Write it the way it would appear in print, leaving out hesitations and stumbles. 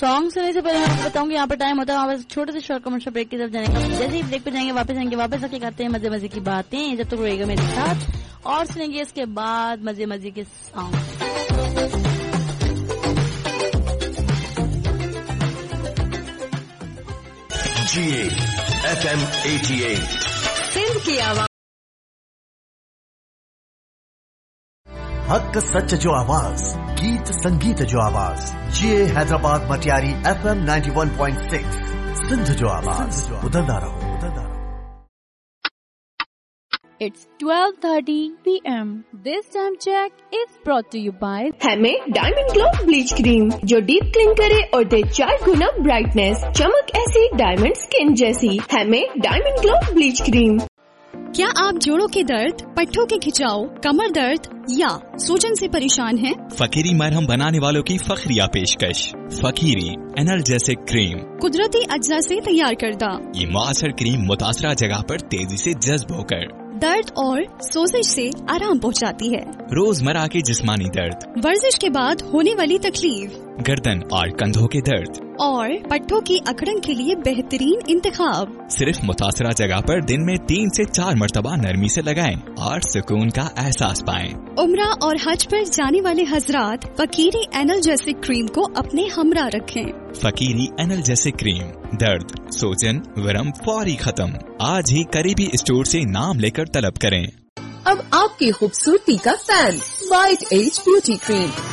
Song सुनने से पहले मैं बताऊंगी यहाँ पर टाइम होता है वापस छोटे से शॉर्ट कमर्शियल ब्रेक की तरफ जाने का। जैसे ही ब्रेक पे जाएंगे वापस आके करते हैं मजे मजे की बातें, जब तक रहेगा मेरे साथ और सुनेंगे इसके बाद मजे मजे के सॉन्ग। FM 88 सिंध की आवाज, हक सच जो आवाज, गीत संगीत जो आवाज, ये हैदराबाद मटियारी FM 91.6 सिंध जो आवाज, उधरदा रहो। It's 12:30 p.m. This time check is brought to you by हमें डायमंड ग्लो ब्लीच क्रीम जो डीप क्लीन करे और दे 4 गुना ब्राइटनेस, चमक ऐसी डायमंड स्किन जैसी। हमें डायमंड ग्लो ब्लीच क्रीम। क्या आप जोड़ों के दर्द, पट्टों के खिंचाव, कमर दर्द या सूजन से परेशान हैं? फकीरी मरहम बनाने वालों की फखरिया पेशकश, फकीरी एनाल्जेसिक क्रीम, कुदरती अज्जा से तैयार करदा। ये मुआसर क्रीम मुतासरा जगह पर तेजी से जज्ब होकर दर्द और सोजिश से आराम पहुंचाती है। रोजमर्रा के जिस्मानी दर्द, वर्जिश के बाद होने वाली तकलीफ, गर्दन और कंधों के दर्द और पट्टों की अकड़न के लिए बेहतरीन इंतखाब। सिर्फ मुतासरा जगह पर दिन में 3 से 4 मरतबा नरमी से लगाएं और सुकून का एहसास पाएं। उम्रा और हज पर जाने वाले हजरात फकीरी एनाल्जेसिक क्रीम को अपने हमरा रखें। फकीरी एनाल्जेसिक क्रीम, दर्द, सोजन, वरम फौरी खत्म। आज ही करीबी स्टोर से नाम लेकर तलब करें। अब आपकी खूबसूरती का fan, white as beauty cream,